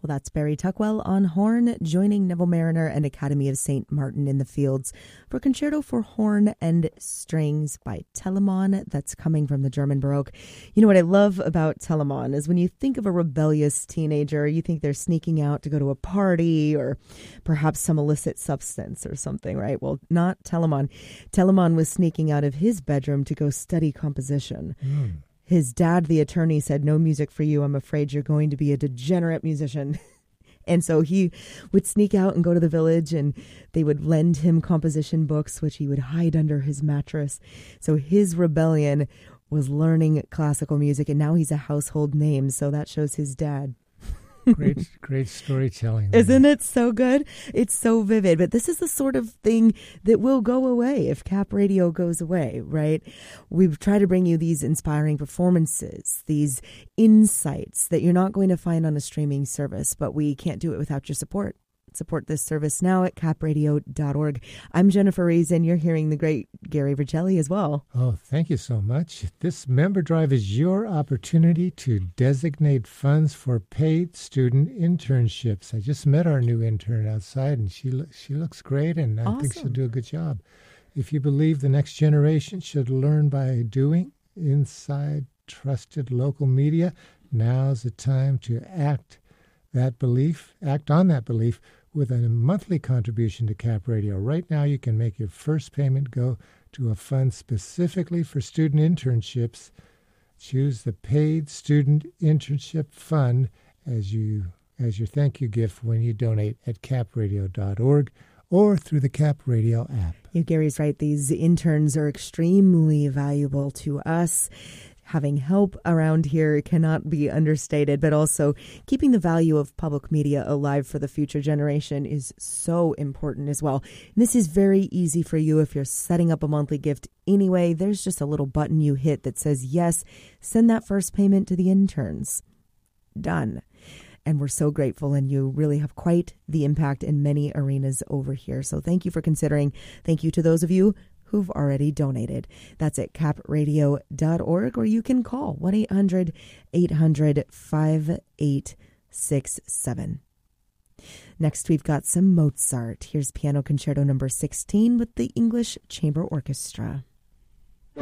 Well, that's Barry Tuckwell on horn, joining Neville Mariner and Academy of St. Martin in the Fields for Concerto for Horn and Strings by Telemann. That's coming from the German Baroque. You know what I love about Telemann is when you think of a rebellious teenager, you think they're sneaking out to go to a party or perhaps some illicit substance or something, right? Well, not Telemann. Telemann was sneaking out of his bedroom to go study composition. His dad, the attorney, said, "No music for you. I'm afraid you're going to be a degenerate musician." And so he would sneak out and go to the village, and they would lend him composition books, which he would hide under his mattress. So his rebellion was learning classical music, and now he's a household name. So that shows his dad. Great storytelling. Isn't it so good? It's so vivid. But this is the sort of thing that will go away if Cap Radio goes away, right? We've tried to bring you these inspiring performances, these insights that you're not going to find on a streaming service, but we can't do it without your support. Support this service now at capradio.org. I'm Jennifer Rees, and you're hearing the great Gary Vergelli as well. Oh, thank you so much. This member drive is your opportunity to designate funds for paid student internships. I just met our new intern outside, and she looks great, and I think she'll do a good job. If you believe the next generation should learn by doing inside trusted local media, now's the time to act on that belief with a monthly contribution to Cap Radio. Right now, you can make your first payment go to a fund specifically for student internships. Choose the Paid Student Internship Fund as your thank you gift when you donate at capradio.org or through the Cap Radio app. Yeah, Gary's right. These interns are extremely valuable to us. Having help around here cannot be understated, but also keeping the value of public media alive for the future generation is so important as well. And this is very easy for you if you're setting up a monthly gift anyway. There's just a little button you hit that says, yes, send that first payment to the interns. Done. And we're so grateful, and you really have quite the impact in many arenas over here. So thank you for considering. Thank you to those of you who've already donated. That's at capradio.org, or you can call 1-800-800-5867. Next, we've got some Mozart. Here's Piano Concerto number 16 with the English Chamber Orchestra.